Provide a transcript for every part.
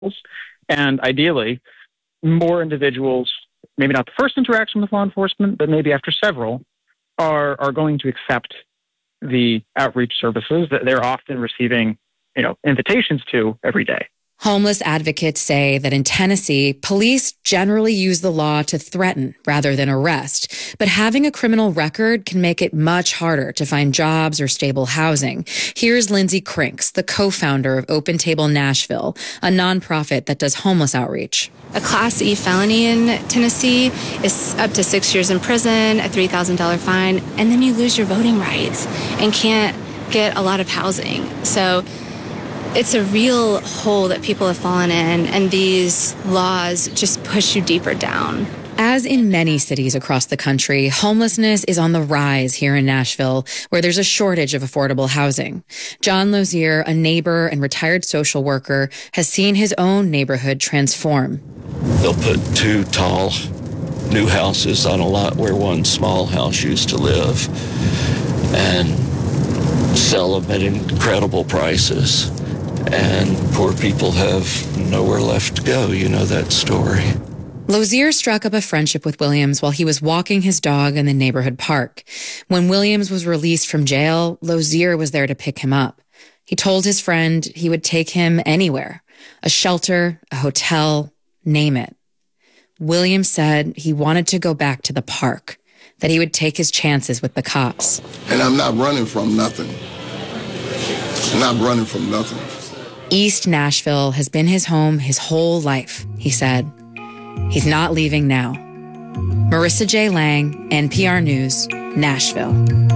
And ideally, more individuals, maybe not the first interaction with law enforcement, but maybe after several, are going to accept the outreach services that they're often receiving, invitations to every day. Homeless advocates say that in Tennessee, police generally use the law to threaten rather than arrest. But having a criminal record can make it much harder to find jobs or stable housing. Here's Lindsay Crinks, the co-founder of Open Table Nashville, a nonprofit that does homeless outreach. A Class E felony in Tennessee is up to 6 years in prison, a $3,000 fine, and then you lose your voting rights and can't get a lot of housing. So it's a real hole that people have fallen in, and these laws just push you deeper down. As in many cities across the country, homelessness is on the rise here in Nashville, where there's a shortage of affordable housing. John Lozier, a neighbor and retired social worker, has seen his own neighborhood transform. They'll put 2 tall new houses on a lot where one small house used to live and sell them at incredible prices. And poor people have nowhere left to go. You know that story. Lozier struck up a friendship with Williams while he was walking his dog in the neighborhood park. When Williams was released from jail, Lozier was there to pick him up. He told his friend he would take him anywhere, a shelter, a hotel, name it. Williams said he wanted to go back to the park, that he would take his chances with the cops. And I'm not running from nothing. I'm not running from nothing. East Nashville has been his home his whole life, he said. He's not leaving now. Marissa J. Lang, NPR News, Nashville.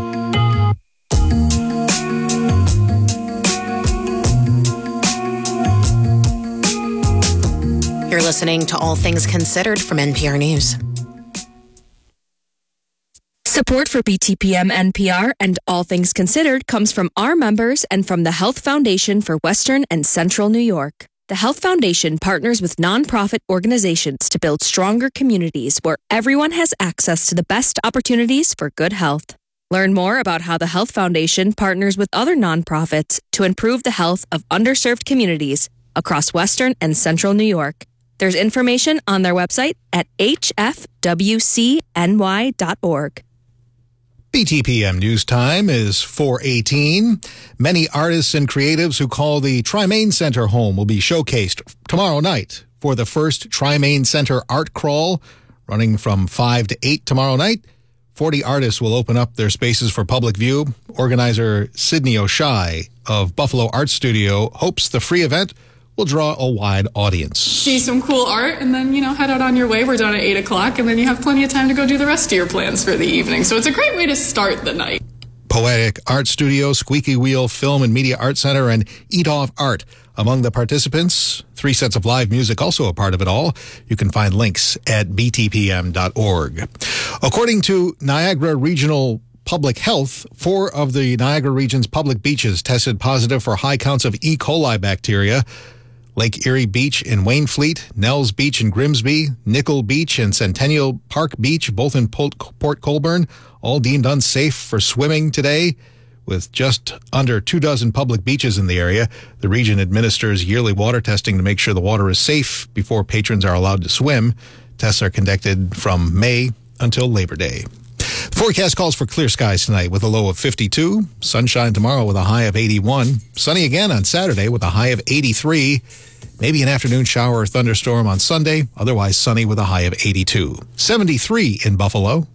You're listening to All Things Considered from NPR News. Support for BTPM NPR and All Things Considered comes from our members and from the Health Foundation for Western and Central New York. The Health Foundation partners with nonprofit organizations to build stronger communities where everyone has access to the best opportunities for good health. Learn more about how the Health Foundation partners with other nonprofits to improve the health of underserved communities across Western and Central New York. There's information on their website at hfwcny.org. BTPM News Time is 4:18. Many artists and creatives who call the Tri-Main Center home will be showcased tomorrow night for the first Tri-Main Center Art Crawl, running from 5 to 8 tomorrow night. 40 artists will open up their spaces for public view. Organizer Sydney O'Shea of Buffalo Art Studio hopes the free event will draw a wide audience. See some cool art and then, head out on your way. We're done at 8 o'clock and then you have plenty of time to go do the rest of your plans for the evening. So it's a great way to start the night. Poetic Art Studio, Squeaky Wheel Film and Media Art Center, and Eat Off Art among the participants. 3 sets of live music also a part of it all. You can find links at btpm.org. According to Niagara Regional Public Health, 4 of the Niagara region's public beaches tested positive for high counts of E. coli bacteria. Lake Erie Beach in Waynfleet, Nels Beach in Grimsby, Nickel Beach and Centennial Park Beach, both in Port Colborne, all deemed unsafe for swimming today. With just under 24 public beaches in the area, the region administers yearly water testing to make sure the water is safe before patrons are allowed to swim. Tests are conducted from May until Labor Day. The forecast calls for clear skies tonight with a low of 52. Sunshine tomorrow with a high of 81. Sunny again on Saturday with a high of 83. Maybe an afternoon shower or thunderstorm on Sunday. Otherwise sunny with a high of 82. 73 in Buffalo.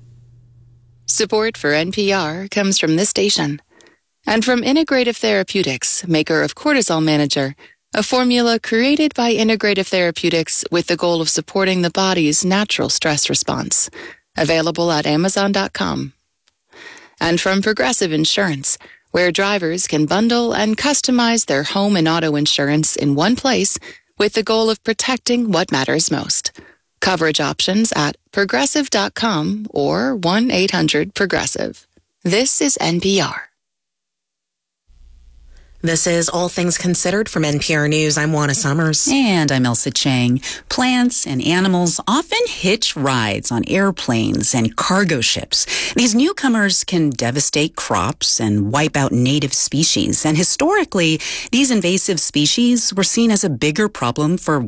Support for NPR comes from this station. And from Integrative Therapeutics, maker of Cortisol Manager, a formula created by Integrative Therapeutics with the goal of supporting the body's natural stress response. Available at Amazon.com. And from Progressive Insurance, where drivers can bundle and customize their home and auto insurance in one place with the goal of protecting what matters most. Coverage options at Progressive.com or 1-800-PROGRESSIVE. This is NPR. This is All Things Considered from NPR News. I'm Juana Summers. And I'm Elsa Chang. Plants and animals often hitch rides on airplanes and cargo ships. These newcomers can devastate crops and wipe out native species. And historically, these invasive species were seen as a bigger problem for